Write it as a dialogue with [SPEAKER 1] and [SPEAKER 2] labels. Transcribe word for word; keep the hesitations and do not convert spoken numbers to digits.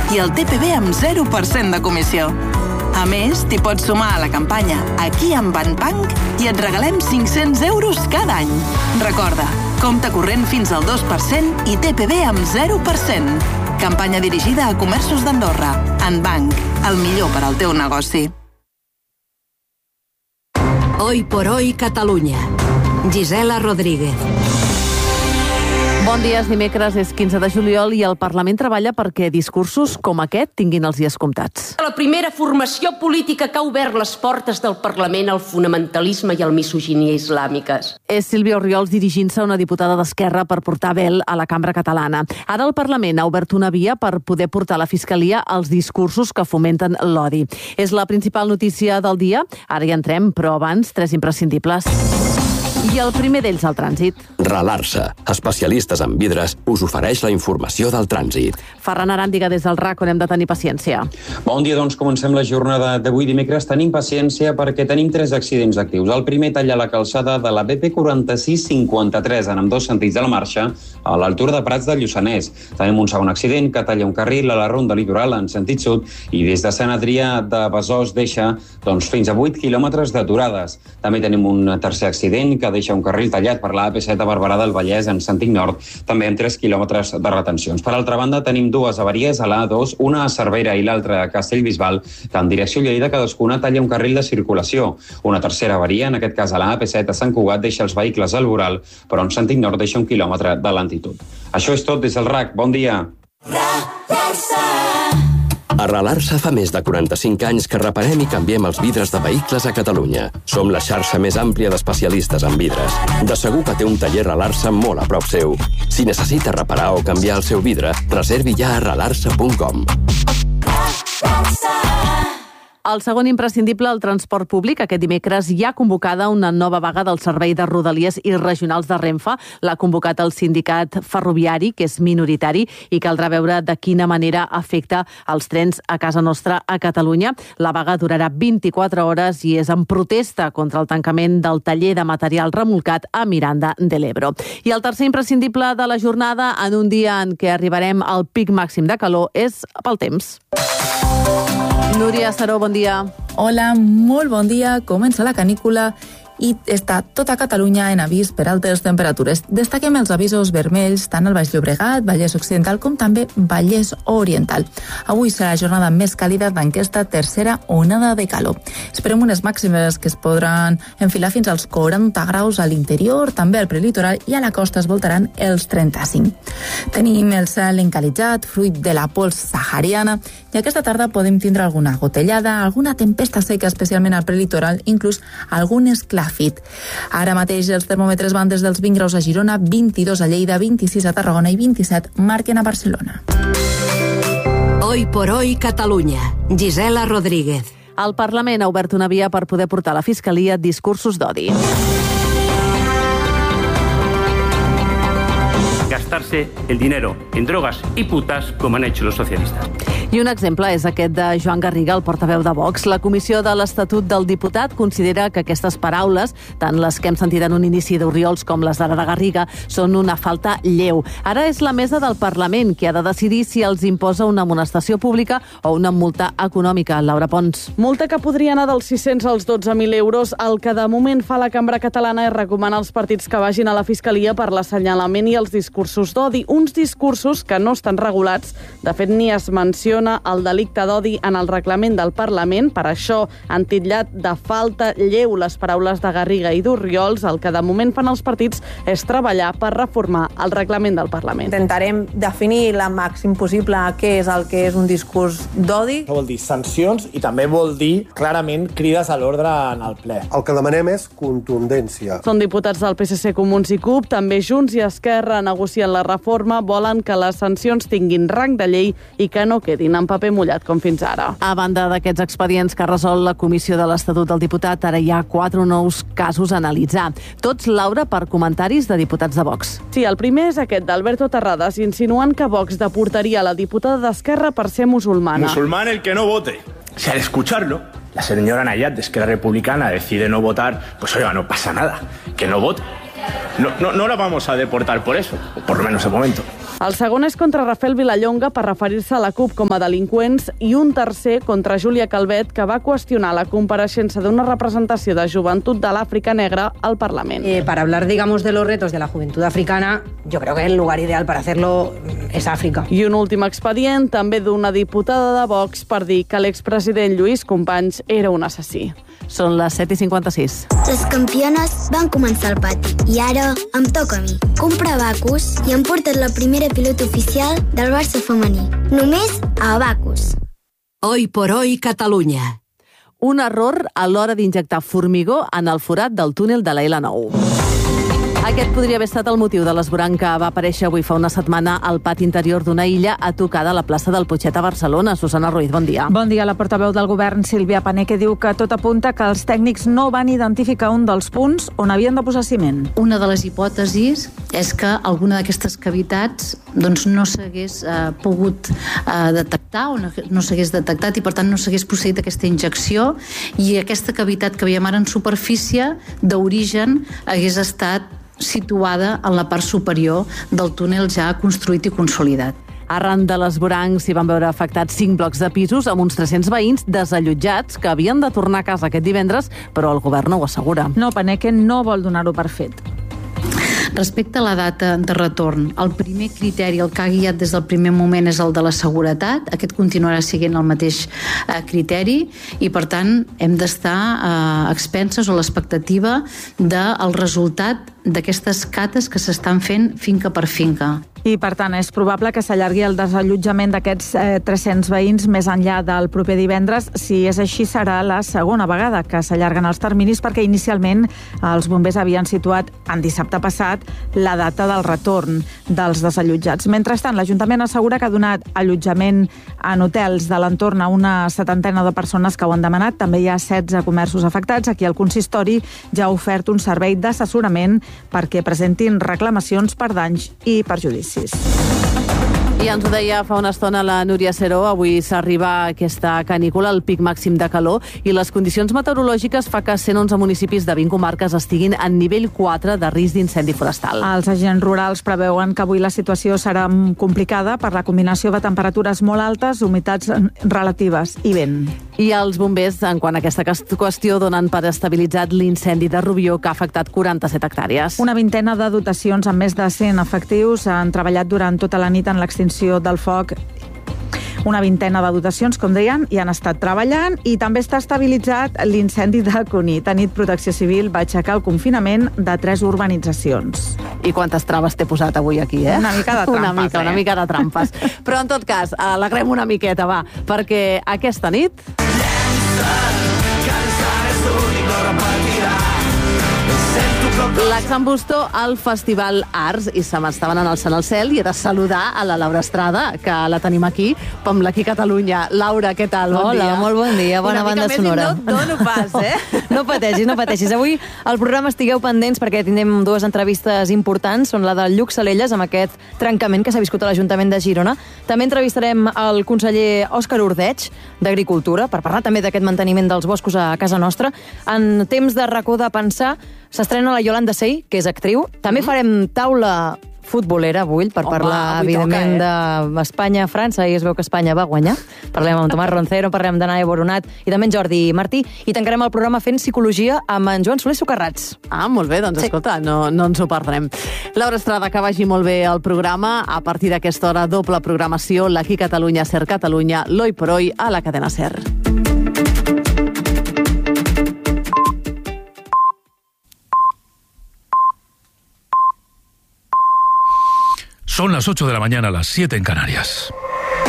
[SPEAKER 1] i el T P V amb zero per cent de comissió. A més, t'hi pots sumar a la campanya Aquí amb Banbank i et regalem cinc-cents euros cada any. Recorda, compte corrent fins al dos per cent i T P V amb zero per cent. Campanya dirigida a comerços d'Andorra. Banbank, el millor per al teu negoci.
[SPEAKER 2] Hoy por hoy Catalunya. Gisela Rodríguez.
[SPEAKER 3] Bon dia, és dimecres, és quinze de juliol i el Parlament treballa perquè discursos com aquest tinguin els dies comptats.
[SPEAKER 4] La primera formació política que ha obert les portes del Parlament al fonamentalisme i al misoginia islàmiques.
[SPEAKER 3] És Sílvia Orriols dirigint-se a una diputada d'Esquerra per portar vel a la cambra catalana. Ara el Parlament ha obert una via per poder portar a la Fiscalia els discursos que fomenten l'odi. És la principal notícia del dia. Ara hi entrem, però abans, tres imprescindibles. I el primer d'ells, el trànsit.
[SPEAKER 5] Ralarsa, especialistes en vidres, us ofereix la informació del trànsit.
[SPEAKER 3] Ferran Aràndiga des del R A C, on hem de tenir paciència.
[SPEAKER 6] Bon dia, doncs comencem la jornada d'avui dimecres. Tenim paciència perquè tenim tres accidents actius. El primer talla la calçada de la B P quaranta-sis cinquanta-tres en ambdós sentits de la marxa, a l'altura de Prats del Lluçanès. Tenim un segon accident que talla un carril a la ronda litoral en sentit sud i des de Sant Adrià de Besòs deixa doncs, fins a vuit quilòmetres d'aturades. També tenim un tercer accident que deixa un carril tallat per la A P set a Barberà del Vallès en sentit nord, també amb tres quilòmetres de retencions. Per altra banda, tenim dues avaries a la A dos, una a Cervera i l'altra a Castellbisbal, que en direcció Lleida cadascuna talla un carril de circulació. Una tercera avaria, en aquest cas a la A P set a Sant Cugat, deixa els vehicles al voral, però en sentit nord deixa un quilòmetre de lentitud. Això és tot des del R A C. Bon dia.
[SPEAKER 5] A Ralarsa fa més de quaranta-cinc anys que reparem i canviem els vidres de vehicles a Catalunya. Som la xarxa més àmplia d'especialistes en vidres. De segur que té un taller Ralarsa molt a prop seu. Si necessita reparar o canviar el seu vidre, reservi ja a ralarsa punt com.
[SPEAKER 3] El segon imprescindible, el transport públic. Aquest dimecres hi ha convocada una nova vaga del Servei de Rodalies i Regionals de Renfe. L'ha convocat el sindicat ferroviari, que és minoritari, i caldrà veure de quina manera afecta els trens a casa nostra a Catalunya. La vaga durarà vint-i-quatre hores i és en protesta contra el tancament del taller de material remolcat a Miranda de l'Ebro. I el tercer imprescindible de la jornada, en un dia en què arribarem al pic màxim de calor, és pel temps. Núria Saró, bon dia.
[SPEAKER 7] Hola, molt bon dia. Comença la canícula i està tota Catalunya en avís per altes temperatures. Destaquem els avisos vermells tant al Baix Llobregat, Vallès Occidental com també Vallès Oriental. Avui serà la jornada més càlida d'aquesta tercera onada de calor. Esperem unes màximes que es podran enfilar fins als quaranta graus a l'interior, també al prelitoral, i a la costa es voltaran els trenta-cinc. Tenim el cel encalitzat, fruit de la pols sahariana, i aquesta tarda podem tindre alguna gotellada, alguna tempesta seca, especialment al prelitoral, inclús algun esclat. Ara mateix els termòmetres van des dels vint graus a Girona, vint-i-dos a Lleida, vint-i-sis a Tarragona i vint-i-set marquen a Barcelona.
[SPEAKER 2] Hoy por hoy Catalunya. Gisela Rodríguez.
[SPEAKER 3] El Parlament ha obert una via per poder portar a la Fiscalia discursos d'odi.
[SPEAKER 8] Gastarse el dinero en drogas y putas como han hecho los socialistas.
[SPEAKER 3] I un exemple és aquest de Joan Garriga, el portaveu de Vox. La Comissió de l'Estatut del Diputat considera que aquestes paraules, tant les que hem sentit en un inici d'Oriols com les d'ara de Garriga, són una falta lleu. Ara és la mesa del Parlament qui ha de decidir si els imposa una amonestació pública o una multa econòmica. Laura Pons.
[SPEAKER 9] Multa que podria anar dels sis-cents als dotze mil euros. El que de moment fa la Cambra Catalana és recomanar als partits que vagin a la Fiscalia per l'assenyalament i els discursos d'odi. Uns discursos que no estan regulats. De fet, ni es menciona el delicte d'odi en el reglament del Parlament. Per això han titllat de falta lleu les paraules de Garriga i d'Orriols. El que de moment fan els partits és treballar per reformar el reglament del Parlament.
[SPEAKER 10] Intentarem definir la màxim possible què és el que és un discurs d'odi.
[SPEAKER 11] Vol dir sancions i també vol dir clarament crides a l'ordre en el ple.
[SPEAKER 12] El que demanem és contundència.
[SPEAKER 9] Són diputats del P S C, Comuns i C U P, també Junts i Esquerra negocien la reforma, volen que les sancions tinguin rang de llei i que no quedin en paper mullat com fins ara.
[SPEAKER 3] A banda d'aquests expedients que ha resolt la Comissió de l'Estatut del Diputat, ara hi ha quatre nous casos a analitzar. Tots, Laura, per comentaris de diputats de Vox.
[SPEAKER 9] Sí, el primer és aquest d'Alberto Terradas, insinuant que Vox deportaria la diputada d'Esquerra per ser musulmana.
[SPEAKER 13] Musulmán el que no vote. Si al escucharlo, la señora Nayat de Esquerra Republicana decide no votar, pues oiga, no pasa nada, que no vote. No, no, no la vamos a deportar por eso, o por lo menos de momento.
[SPEAKER 9] El segon és contra Rafael Vilallonga per referir-se a la CUP com a delinqüents i un tercer contra Júlia Calvet, que va qüestionar la compareixença d'una representació de joventut de l'Àfrica Negra al Parlament.
[SPEAKER 14] Eh, para hablar, digamos, de los retos de la juventud africana, yo creo que el lugar ideal para hacerlo es África.
[SPEAKER 9] I un últim expedient, també d'una diputada de Vox, per dir que l'expresident Lluís Companys era un assassí.
[SPEAKER 3] Són les set i cinquanta-sis.
[SPEAKER 15] Les campiones van començar al pati i ara em toca a mi. Comprar Abacus i hem portat la primera pilota oficial del Barça femení. Només a Abacus.
[SPEAKER 2] Hoy por hoy, Catalunya.
[SPEAKER 3] Un error a l'hora d'injectar formigó en el forat del túnel de la L nou. Aquest podria haver estat el motiu de l'esborrany que va aparèixer avui fa una setmana al pati interior d'una illa a tocar de la plaça del Putxet a Barcelona. Susana Ruiz, bon dia.
[SPEAKER 16] Bon dia. La portaveu del govern, Sílvia Paneque, diu que tot apunta que els tècnics no van identificar un dels punts on havien de posar ciment.
[SPEAKER 17] Una de les hipòtesis és que alguna d'aquestes cavitats doncs, no s'hagués eh, pogut eh, detectar o no, no s'hagués detectat i per tant no s'hagués procedit aquesta injecció i aquesta cavitat que veiem ara en superfície d'origen hagués estat situada en la part superior del túnel ja construït i consolidat.
[SPEAKER 3] Arran de l'esborrany s'hi van veure afectats cinc blocs de pisos amb uns tres-cents veïns desallotjats que havien de tornar a casa aquest divendres, però el govern no ho assegura.
[SPEAKER 16] No, Paneque no vol donar-ho per fet.
[SPEAKER 17] Respecte a la data de retorn, el primer criteri, el que ha guiat des del primer moment és el de la seguretat. Aquest continuarà sent el mateix eh, criteri i, per tant, hem d'estar eh, expenses o l'expectativa del resultat d'aquestes cates que s'estan fent finca per finca.
[SPEAKER 16] I, per tant, és probable que s'allargui el desallotjament d'aquests eh, tres-cents veïns més enllà del proper divendres. Si és així, serà la segona vegada que s'allarguen els terminis perquè inicialment els bombers havien situat en dissabte passat la data del retorn dels desallotjats. Mentrestant, l'Ajuntament assegura que ha donat allotjament en hotels de l'entorn a una setantena de persones que ho han demanat. També hi ha setze comerços afectats. Aquí el consistori ja ha ofert un servei d'assessorament perquè presentin reclamacions per danys i perjudicis.
[SPEAKER 3] I ens ho deia fa una estona la Núria Seró, avui s'arriba a aquesta canícula, el pic màxim de calor, i les condicions meteorològiques fa que cent onze municipis de vint comarques estiguin en nivell quatre de risc d'incendi forestal.
[SPEAKER 16] Els agents rurals preveuen que avui la situació serà complicada per la combinació de temperatures molt altes, humitats relatives i vent.
[SPEAKER 3] I els bombers, en quant a aquesta qüestió, donen per estabilitzat l'incendi de Rubió, que ha afectat quaranta-set hectàrees.
[SPEAKER 16] Una vintena de dotacions amb més de cent efectius han treballat durant tota la nit en l'extinció del foc. Una vintena de dotacions, com deien, hi han estat treballant i també està estabilitzat l'incendi de Cunit. A nit, Protecció Civil va aixecar el confinament de tres urbanitzacions.
[SPEAKER 3] I quantes traves t'he posat avui aquí, eh?
[SPEAKER 16] Una mica de trampes,
[SPEAKER 3] una mica,
[SPEAKER 16] eh?
[SPEAKER 3] Una mica de trampes. Però, en tot cas, alegrem una miqueta, va, perquè aquesta nit... L'Axan Busto al Festival Arts i se m'estaven alçant al cel i he de saludar a la Laura Estrada, que la tenim aquí, amb l'Aquí Catalunya. Laura, què tal? Bon
[SPEAKER 18] Hola,
[SPEAKER 3] dia.
[SPEAKER 18] molt bon dia, bona banda sonora.
[SPEAKER 3] Una mica més i no et dono pas, eh?
[SPEAKER 18] No pateixis, no pateixis. Avui al programa estigueu pendents perquè tindrem dues entrevistes importants. Són la del Lluc Salelles, amb aquest trencament que s'ha viscut a l'Ajuntament de Girona. També entrevistarem el conseller Òscar Ordeig, d'Agricultura, per parlar també d'aquest manteniment dels boscos a casa nostra. En temps de racó de pensar, s'estrena la Yolanda Sey, que és actriu. També farem taula futbolera avui, per
[SPEAKER 3] Home,
[SPEAKER 18] parlar,
[SPEAKER 3] avui
[SPEAKER 18] evidentment,
[SPEAKER 3] toca, eh?
[SPEAKER 18] d'Espanya-França, i es veu que Espanya va guanyar. Parlem amb Tomàs Roncero, parlem d'Anaya Boronat i també en Jordi Martí, i tancarem el programa fent psicologia amb en Joan Soler Socarrats.
[SPEAKER 3] Ah, molt bé, doncs sí. Escolta, no, no ens ho perdrem. Laura Estrada, que vagi molt bé el programa. A partir d'aquesta hora, doble programació, l'Aquí Catalunya, Ser Catalunya, l'Hoy por Hoy a la cadena Ser.
[SPEAKER 19] Son las ocho de la mañana, las siete en Canarias.